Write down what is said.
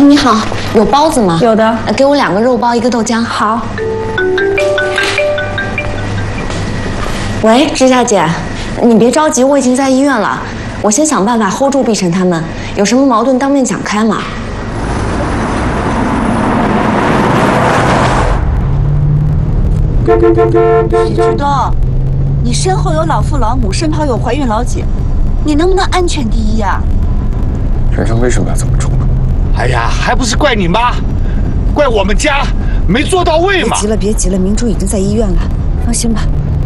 你好，有包子吗？ 有的。 给我2个肉包，1个豆浆。 好。 喂，指甲姐，你别着急，我已经在医院了。我先想办法 hold 住碧晨他们，有什么矛盾当面讲开嘛。 谁知道？你身后有老父老母，身旁有怀孕老姐，你能不能安全第一呀？ 人生为什么要这么冲？ 哎呀，还不是怪你妈，怪我们家没做到位嘛！ 别急了，别急了，明珠已经在医院了，放心吧。